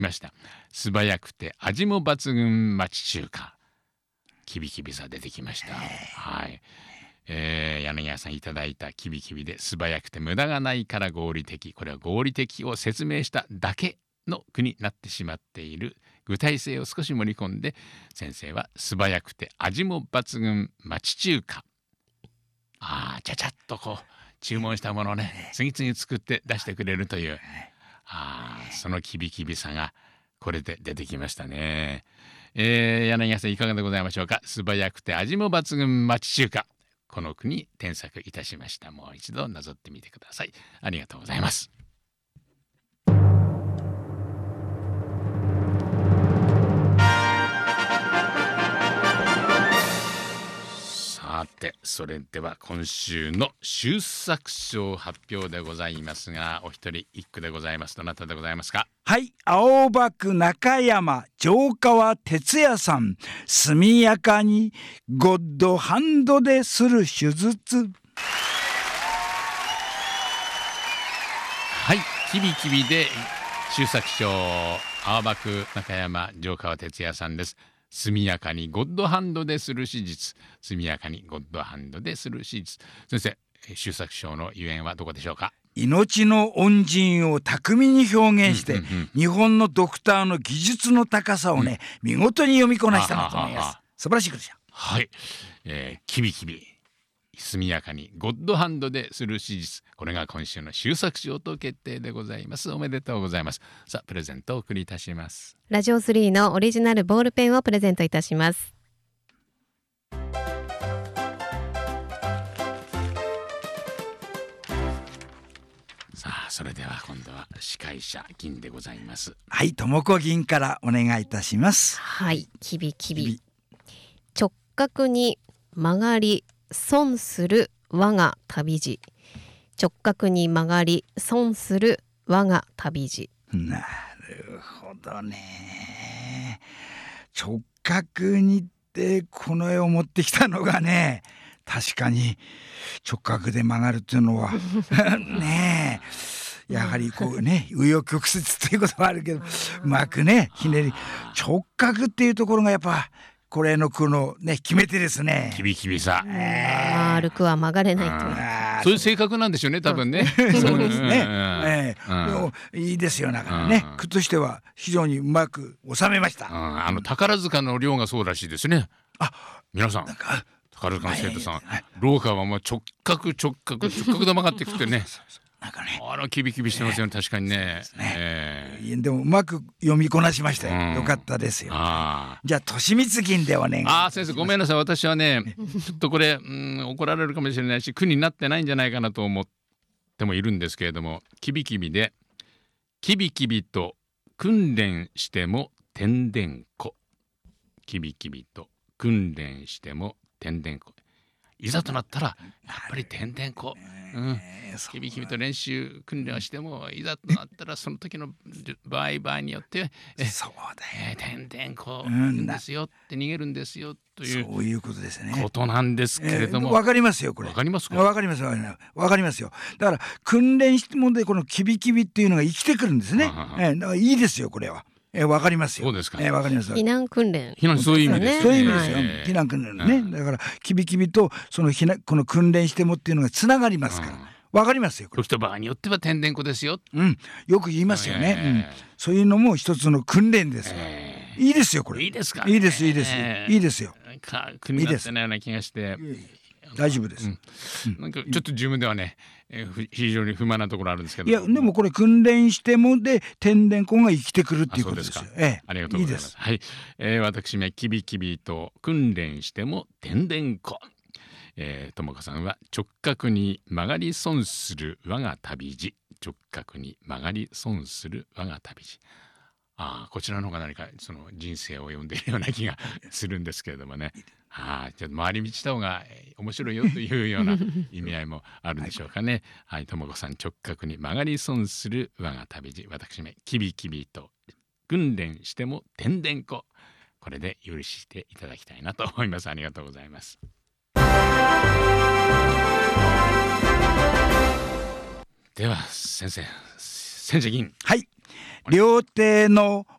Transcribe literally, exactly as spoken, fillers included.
ました。素早くて味も抜群町中華、きびきびさ出てきました。はい、えー、柳家さんいただいたきびきびで素早くて無駄がないから合理的、これは合理的を説明しただけの句になってしまっている。具体性を少し盛り込んで、先生は素早くて味も抜群町中華、あーちゃちゃっとこう注文したものをね次々作って出してくれるという、あそのきびきびさがこれで出てきましたね。えー、柳家さんいかがでございましょうか。素早くて味も抜群町中華、この句に添削いたしました。もう一度なぞってみてください。ありがとうございます。さて、それでは今週の秀作賞発表でございますが、お一人一句でございます。どなたでございますか。 はい、青葉区中山城川哲也さん、速やかにゴッドハンドでする手術。 はい、きびきびで秀作賞、青葉区中山城川哲也さんです。速やかにゴッドハンドでする手術、速やかにゴッドハンドでする手術。先生、秀作賞のゆえんはどこでしょうか。 命の恩人を巧みに表現して、うんうんうん、日本のドクターの技術の高さをね、うん、見事に読みこなしたのと思います。素晴らしいことでした。 はい、えー、きびきび速やかにゴッドハンドでする手術、これが今週の秀作賞と決定でございます。おめでとうございます。さあ、プレゼントをお送りいたします。 ラジオスリーのオリジナルボールペンをプレゼントいたします。 さあ、それでは今度は司会者銀でございます。 はい、ともこ銀からお願いいたします。 はい、きびきび直角に曲がり損する我が旅路、直角に曲がり損する我が旅路。 なるほどね。直角にってこの絵を持ってきたのがね、確かに直角で曲がるっていうのはねえ、やはりこうね、紆余曲折ということはあるけど、うまくねひねり、直角っていうところがやっぱこれの句のね決め手ですね。 きびきびさ、 丸くは曲がれないという、 そういう性格なんでしょうね、多分ね。 そうですね、えーうん、いいですよ。だからね、句としては非常にうまく収めました。 うん、あの宝塚の寮がそうらしいですね。あ、皆さん宝塚の生徒さん、廊下はもう直角直角直角で曲がってきてねなんかね、 あらキビキビしてますよね、確かにね。 ね、えー、でもうまく読みこなしましたよ、うん、よかったですよ。 あ、 じゃあ利光銀でお願いします。 あ、先生ごめんなさい、私はねちょっとこれ、うん、怒られるかもしれないし句になってないんじゃないかなと思ってもいるんですけれども、キビキビでキビキビと訓練しても天然子、キビキビと訓練しても天然子、いざとなったらやっぱり天然子、うん、きびきびと練習訓練をしてもいざとなったらその時の場合場合によってえそうだよ、 え天然子んですよって逃げるんですよというそういうことですね、 ことなんですけれども、 わかりますよこれ。 わかりますか。 わかりますわかりますよ。だから訓練してもでこのきびきびっていうのが生きてくるんですね。えだからいいですよこれは。えー、わかりますよ。 そうですか。 えー、わかります。 避難訓練。 避難、そういう意味です。 そういう意味ですよ。避難訓練ね、うん。だからきびきびとその避難この訓練してもっていうのがつながりますから。わ、うん、かりますよ。 時と場合によっては天然子ですよ。 うん、よく言いますよね。えーうん、そういうのも一つの訓練です。えー、いいですよこれ。 いいですか。 いいですいいです、えー、いいですよ。 か国になってないような気がして。 大丈夫です、うんうん、なんかちょっと自分ではね、えー、非常に不満なところあるんですけど、 いやでもこれ訓練してもで天然子が生きてくるっていうことですよ。 あ、ええ、ありがとうございます。いいです、はい、えー、私めきびきびと訓練しても天然子、えー、ともかさんは直角に曲がり損する我が旅路、直角に曲がり損する我が旅路、あ、こちらの方が何かその人生を読んでいるような気がするんですけれどもね。はあ、ちょっと回り道した方が面白いよというような意味合いもあるんでしょうかね。はい、ともこさん直角に曲がり損する我が旅路、私めきびきびと訓練しても天然子、これで許していただきたいなと思います。ありがとうございます。では先生、先生銀、 はい、 料亭の